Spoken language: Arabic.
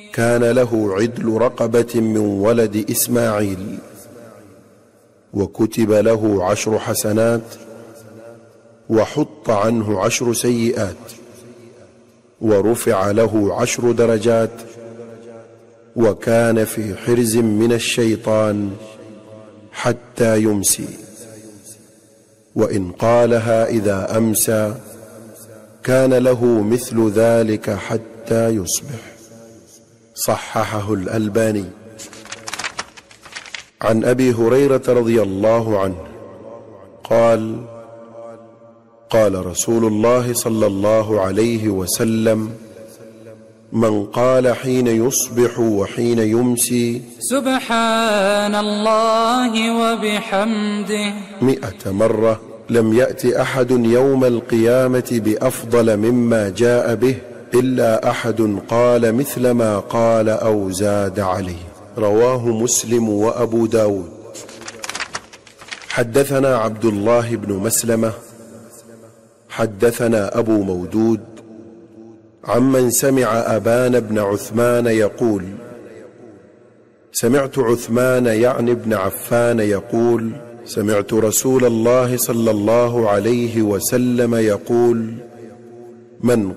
كان له عدل رقبة من ولد إسماعيل، وكتب له 10 حسنات وحط عنه 10 سيئات، ورفع له 10 درجات، وكان في حرز من الشيطان حتى يمسي، وإن قالها إذا أمسى كان له مثل ذلك حتى يصبح. صححه الألباني. عن أبي هريرة رضي الله عنه قال: قال رسول الله صلى الله عليه وسلم: من قال حين يصبح وحين يمسي سبحان الله وبحمده 100 مرة لم يأت أحد يوم القيامة بأفضل مما جاء به إلا أحد قال مثل ما قال أو زاد عليه. رواه مسلم وأبو داود. حدثنا عبد الله بن مسلمة حدثنا أبو مودود عمن سمع أبان بن عثمان يقول: سمعت عثمان يعني بن عفان يقول: سمعت رسول الله صلى الله عليه وسلم يقول: من